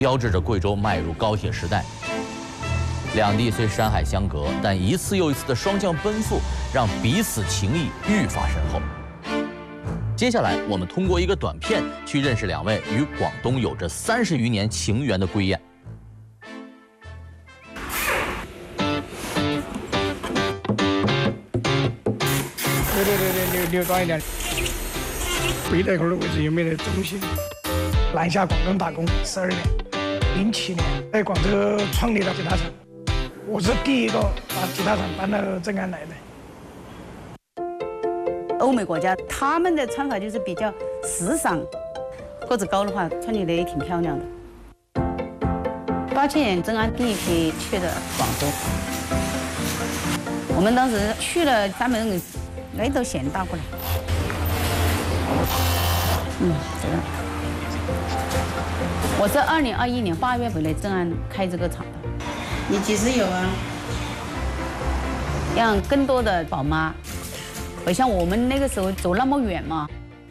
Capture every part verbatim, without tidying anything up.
标志着贵州迈入高铁时代。两地虽山海相隔，但一次又一次的双向奔赴，让彼此情谊愈发深厚。接下来，我们通过一个短片去认识两位与广东有着三十余年情缘的归雁。 溜溜溜溜溜溜短一点，背在一块儿的位置有没得中心？南下广东打工十二年，零七年在广州创立了吉他厂，我是第一个把吉他厂搬到镇安来的。 欧美国家他们的穿法就是比较时尚，个子高的话穿起来也挺漂亮的。八七年镇安第一批去的广州，我们当时去了三百多人。 来都嫌大过来，嗯，这个，我是二零二一年八月回来镇安开这个厂的。你几时有啊？让更多的宝妈，不像我们那个时候走那么远嘛。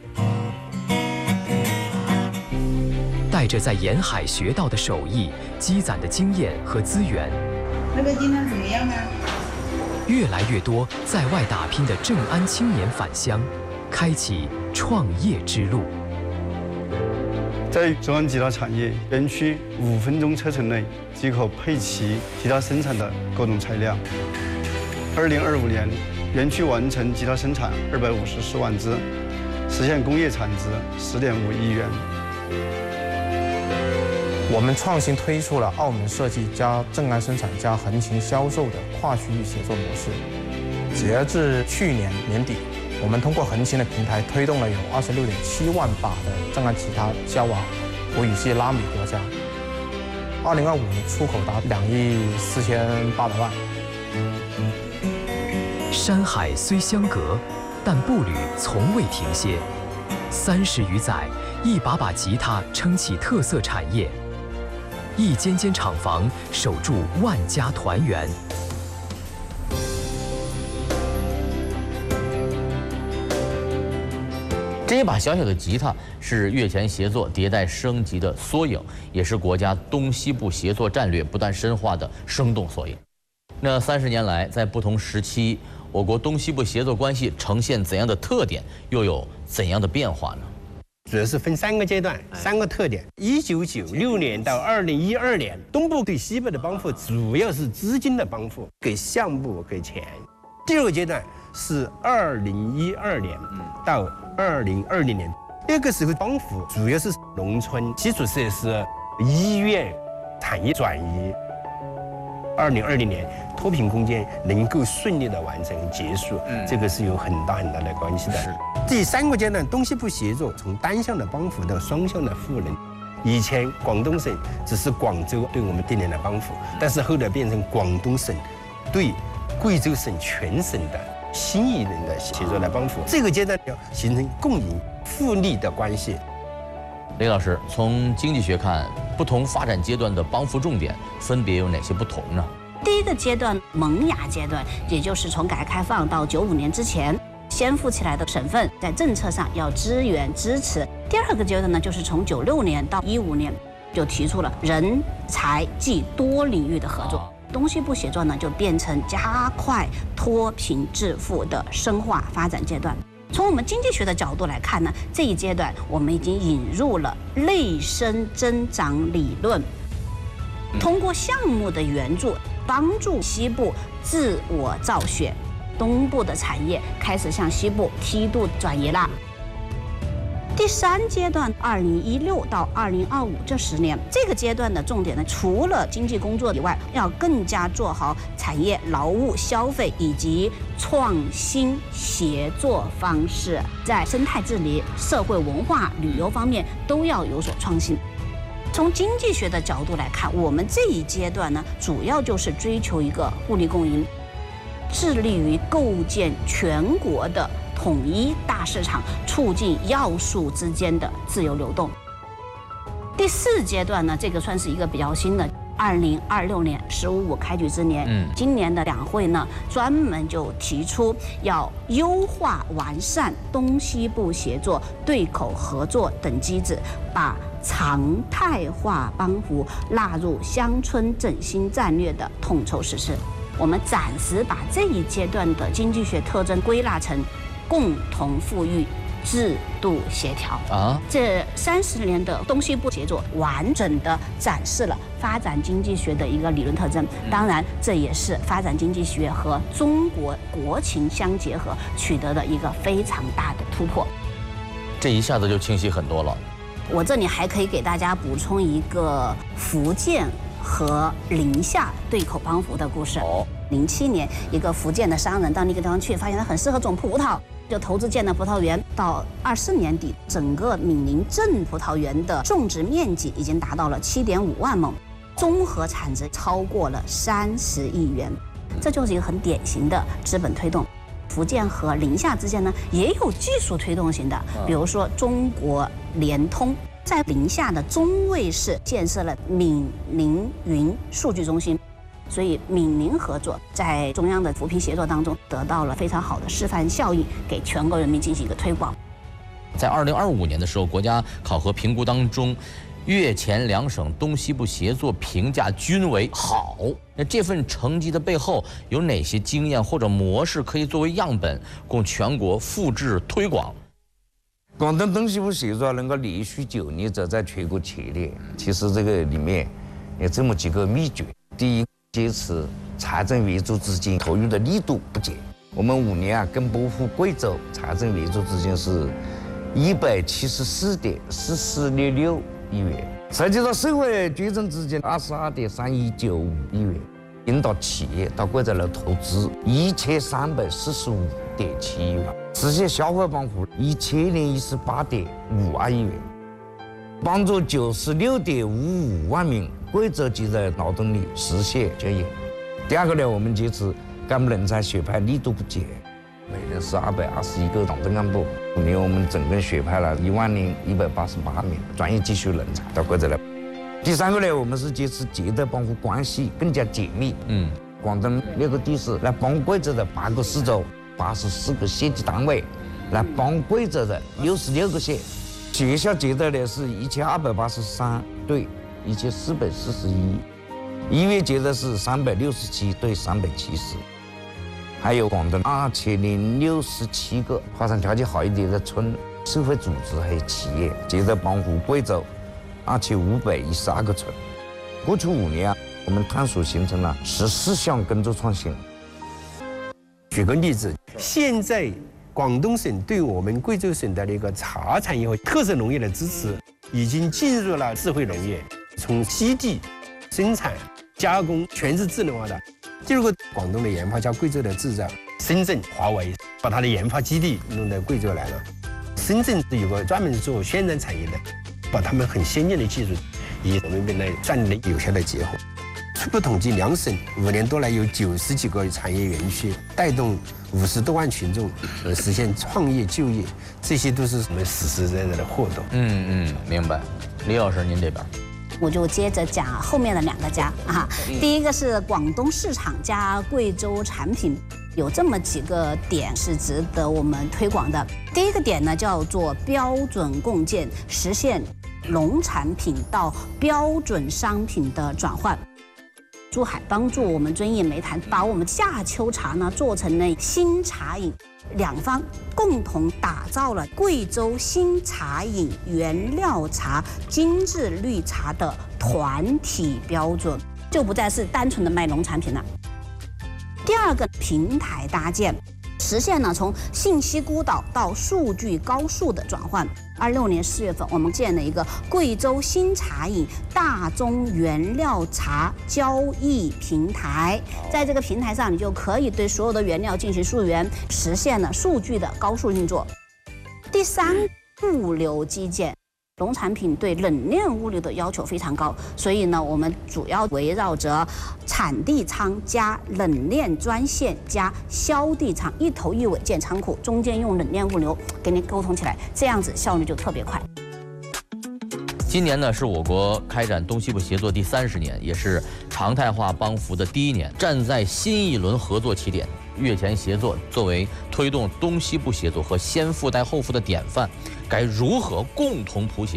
带着在沿海学到的手艺、积攒的经验和资源， 那个今天怎么样啊？ 越来越多在外打拼的镇安青年返乡，开启创业之路。 在镇安吉他产业园区五分钟车程内即可配齐吉他生产的各种材料。二零二五年，园区完成吉他生产二百五十四万支，实现工业产值十点五亿元。 我们创新推出了澳门设计加镇安生产加横琴销售的跨区域协作模式。截至去年年底，我们通过横琴的平台推动了有二十六点七万把的镇安吉他销往土语系拉美国家。二零二五年出口达两亿四千八百万。 山海虽相隔，但步履从未停歇。三十余载，一把把吉他撑起特色产业。 一间间厂房守住万家团圆。 这一把小小的吉他是粤前协作迭代升级的缩影，也是国家东西部协作战略不断深化的生动缩影。那三十年来，在不同时期，我国东西部协作关系呈现怎样的特点，又有怎样的变化呢？ 主要是分三个阶段，三个特点。一九九六年到二零一二年，东部对西部的帮扶主要是资金的帮扶，给项目给钱。第二个阶段是二零一二年到二零二零年，那个时候帮扶主要是农村基础设施、医院、产业转移。二零二零年脱贫攻坚能够顺利的完成结束，嗯、这个是有很大很大的关系的。第三个阶段，东西部协作从单向的帮扶到双向的赋能。以前广东省只是广州对我们订立了帮扶，但是后来变成广东省对贵州省全省的新一轮的协作来帮扶。这个阶段要形成共赢互利的关系。 雷老师，从经济学看，不同发展阶段的帮扶重点分别有哪些不同呢？ 第一个阶段，萌芽阶段，也就是从改革开放到九五年之前，先富起来的省份在政策上要支援支持。第二个阶段呢，就是从九六年到一五年，就提出了人财技多领域的合作。东西部协作呢，就变成加快脱贫致富的深化发展阶段。从我们经济学的角度来看呢，这一阶段我们已经引入了内生增长理论，通过项目的援助，帮助西部自我造血，东部的产业开始向西部梯度转移了。第三阶段，二零一六到二零二五这十年，这个阶段的重点呢，除了经济工作以外，要更加做好产业、劳务、消费以及创新协作方式，在生态治理、社会文化、旅游方面都要有所创新。从经济学的角度来看，我们这一阶段呢，主要就是追求一个互利共赢，致力于构建全国的统一大市场，促进要素之间的自由流动。第四阶段呢，这个算是一个比较新的，二零二六年“十五五”开局之年，嗯，今年的两会呢，专门就提出要优化完善东西部协作、对口合作等机制，把常态化帮扶纳入乡村振兴战略的统筹实施。我们暂时把这一阶段的经济学特征归纳成共同富裕、制度协调啊。这三十年的东西部协作，完整的展示了发展经济学的一个理论特征。当然，这也是发展经济学和中国国情相结合取得的一个非常大的突破。 这一下子就清晰很多了。 我这里还可以给大家补充一个福建和宁夏对口帮扶的故事。哦，零七年，一个福建的商人到那个地方去，发现它很适合种葡萄，就投资建了葡萄园。到二四年底，整个闽宁镇葡萄园的种植面积已经达到了七点五万亩，综合产值超过了三十亿元。这就是一个很典型的资本推动。福建和宁夏之间呢，也有技术推动型的，比如说中国联通在宁夏的中卫市建设了闽宁云数据中心，所以闽宁合作在中央的扶贫协作当中得到了非常好的示范效应，给全国人民进行一个推广。 在二零二五年的时候，国家考核评估当中，粤黔两省东西部协作评价均为好。那这份成绩的背后有哪些经验或者模式可以作为样本，供全国复制推广？ 广东东西部协作能够连续九年走在全国前列，其实这个里面有这么几个秘诀。第一，坚持财政援助资金投入的力度不减。我们五年啊，跟拨付贵州财政援助资金是一百七十四点四四六六亿元，涉及到社会捐赠资金二十二点三一九五亿元，引导企业到贵州来投资一千三百四十五点七亿元，实现消费帮扶一千零一十八点五二亿元，帮助九十六点五五万名贵州籍的劳动力实现就业。第二个呢，我们坚持干部人才选派力度不减，每人是二百二十一个党政干部。五年我们总共选派了一万零一百八十八名专业技术人才到贵州来。第三个呢，我们是坚持街道帮扶关系更加紧密。嗯，广东六个地市来帮贵州的八个市州、八十四个县级单位，来帮贵州的六十六个县。学校街道呢是一千二百八十三对一千四百四十一，医院街道是三百六十七对三百七十。还有广东二千零六十七个发展条件好一点的村、社会组织还有企业，接着帮扶贵州二千五百一十二个村。过去五年啊，我们探索形成了十四项工作创新。 举个例子，现在广东省对我们贵州省的那个茶产业和特色农业的支持，已经进入了智慧农业，从基地、生产、加工全是智能化的。第二个，广东的研发加贵州的制造，深圳华为把它的研发基地弄到贵州来了。深圳有个专门做渲染产业的，把他们很先进的技术与我们本来战略有效的结合。初步统计，两省五年多来有九十几个产业园区，带动五十多万群众呃实现创业就业，这些都是我们实实在在的获得。 嗯嗯，明白。李老师，您这边。 我就接着讲后面的两个家啊，第一个是广东市场加贵州产品，有这么几个点是值得我们推广的。第一个点呢叫做标准共建，实现农产品到标准商品的转换。珠海帮助我们遵义煤炭把我们夏秋茶呢做成了新茶饮，两方共同打造了贵州新茶饮原料茶精致绿茶的团体标准，就不再是单纯的卖农产品了。第二个平台搭建，实现了从信息孤岛到数据高速的转换。二六年四月份，我们建了一个贵州新茶饮大宗原料茶交易平台，在这个平台上，你就可以对所有的原料进行溯源，实现了数据的高速运作。第三，物流基建。农产品对冷链物流的要求非常高，所以呢，我们主要围绕着产地仓加冷链专线加销地仓一头一尾建仓库，中间用冷链物流给你沟通起来，这样子效率就特别快。 今年呢是我国开展东西部协作第三十年，也是常态化帮扶的第一年。站在新一轮合作起点，粤黔协作作为推动东西部协作和先富带后富的典范，该如何共同谱写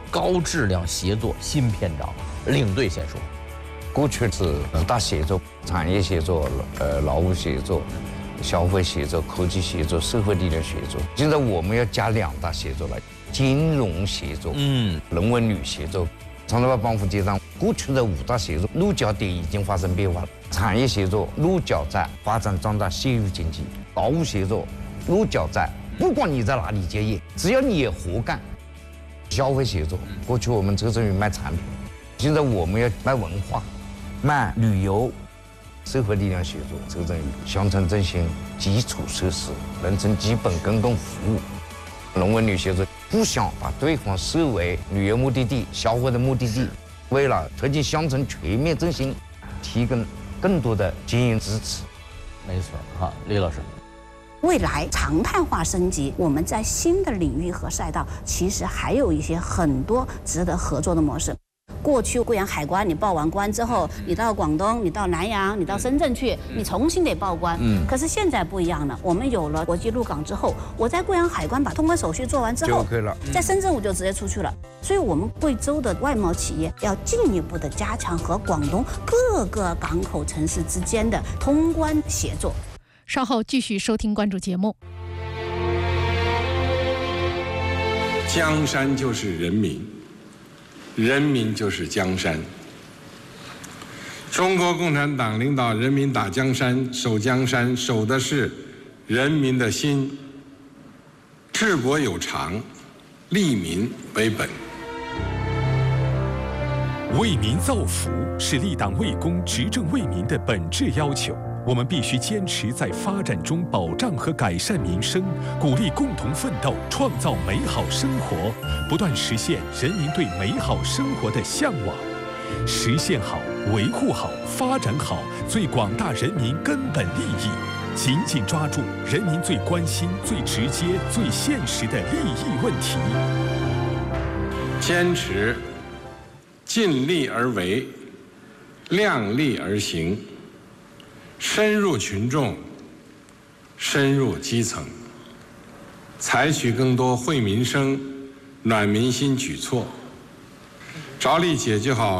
高质量协作新篇章。领队先说， 过去是五大协作：产业协作、呃劳务协作、消费协作、科技协作、社会力量协作。现在我们要加两大协作了，金融协作，嗯，人文旅协作。长沙湾帮扶街上过去的五大协作落脚点已经发生变化了。产业协作落脚在发展壮大县域经济，劳务协作落脚在不管你在哪里结业，只要你也活干。消费协作，过去我们侧重于卖产品，现在我们要卖文化、卖旅游。社会力量协作侧重于乡村振兴、基础设施、人村基本公共服务。人文旅协作不想把对方视为旅游目的地、消费的目的地，为了推进乡村全面振兴，提供更多的经营支持。 没错，哈，李老师。 未来常态化升级，我们在新的领域和赛道，其实还有一些很多值得合作的模式。过去贵阳海关，你报完关之后，你到广东，你到南阳，你到深圳去，你重新得报关。嗯。可是现在不一样了，我们有了国际陆港之后，我在贵阳海关把通关手续做完之后， 就可以了。 在深圳我就直接出去了。所以，我们贵州的外贸企业要进一步的加强和广东各个港口城市之间的通关协作。 稍后继续收听关注节目。 江山就是人民。人民就是江山。中国共产党领导人民打江山、守江山，守的是人民的心。治国有常，利民为本。 为民造福是立党为公、执政为民的本质要求。我们必须坚持在发展中保障和改善民生，鼓励共同奋斗，创造美好生活，不断实现人民对美好生活的向往，实现好、维护好、发展好最广大人民根本利益，紧紧抓住人民最关心、最直接、最现实的利益问题， 坚持尽力而为，量力而行。深入群众，深入基层，采取更多惠民生、暖民心举措，着力解决好